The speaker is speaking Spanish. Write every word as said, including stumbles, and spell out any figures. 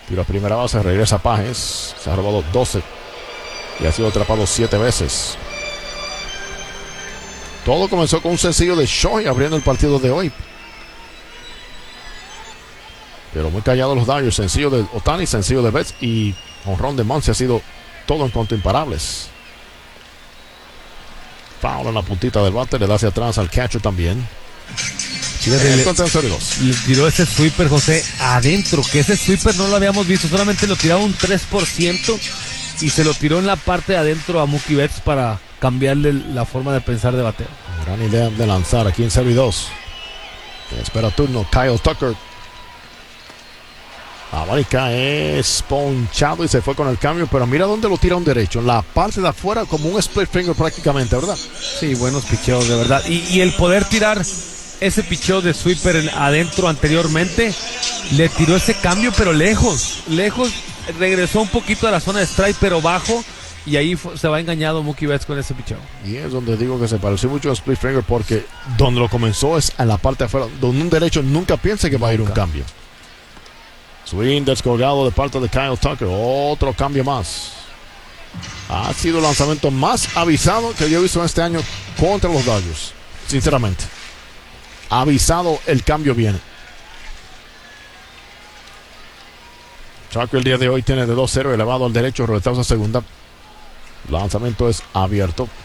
Tiro a primera base, regresa Pages. Se ha robado doce y ha sido atrapado siete veces. Todo comenzó con un sencillo de Shohei abriendo el partido de hoy. Pero muy callados los Dodgers. Sencillo de Ohtani, sencillo de Betts y jonrón de Muncy. Ha sido todo en contra imparables. Foul en la puntita del bate, le da hacia atrás al catcher también. Le, le tiró ese sweeper, José, adentro, que ese sweeper no lo habíamos visto, solamente lo tiraba un tres por ciento y se lo tiró en la parte de adentro a Mookie Betts para cambiarle la forma de pensar de bateo. Gran idea de lanzar aquí en cero y dos. Espera turno, Kyle Tucker. Abarica es ponchado y se fue con el cambio, pero mira dónde lo tira un derecho, en la parte de afuera como un split finger prácticamente, ¿verdad? Sí, buenos picheos de verdad. Y, y el poder tirar ese picheo de sweeper en, adentro anteriormente, le tiró ese cambio pero lejos, lejos, regresó un poquito a la zona de strike pero bajo y ahí fue, se va engañado Mookie Betts con ese picheo. Y es donde digo que se pareció mucho a split finger porque donde lo comenzó es en la parte de afuera, donde un derecho nunca piensa que va a ir un cambio. Swing descolgado de parte de Kyle Tucker. Otro cambio más. Ha sido el lanzamiento más avisado que yo he visto en este año contra los Dodgers. Sinceramente. Avisado, el cambio viene. Tucker el día de hoy tiene de dos cero elevado al derecho, reletado a segunda. El lanzamiento es abierto.